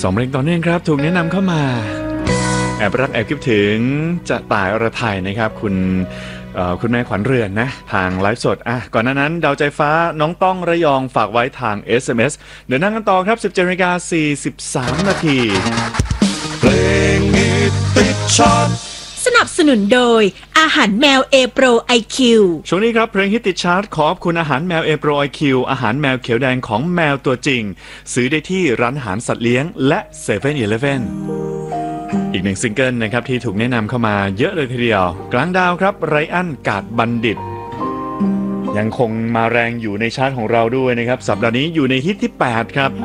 2เพลงต่อเนื่องครับถูกแนะนำเข้ามาแอบรักแอบคิดถึงจะตายอรไทยนะครับคุณแม่ขวัญเรือนนะทางไลฟ์สดก่อนหน้านั้นดาวใจฟ้าน้องต้องระยองฝากไว้ทาง SMS เดี๋ยวนั่งกันต่อครับ 17:43 นาทีเพลงฮิตติดชาร์ตสนับสนุนโดยอาหารแมว A Pro IQ ช่วงนี้ครับเพลงฮิตติดชาร์ตขอบคุณอาหารแมว A Pro IQ อาหารแมวเขียวแดงของแมวตัวจริงซื้อได้ที่ร้านอาหารสัตว์เลี้ยงและ 7-Eleven อีกหนึ่งซิงเกิลนะครับที่ถูกแนะนำเข้ามาเยอะเลยทีเดียวกลางดาวครับไรอันกาดบัณฑิตยังคงมาแรงอยู่ในชาร์ตของเราด้วยนะครับสัปดาห์นี้อยู่ในฮิตที่ 8 ครับ